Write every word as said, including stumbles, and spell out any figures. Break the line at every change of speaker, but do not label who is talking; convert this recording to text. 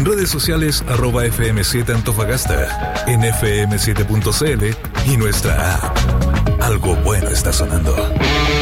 En redes sociales, arroba F M siete Antofagasta, en F M siete punto C L y nuestra app. Algo bueno está sonando.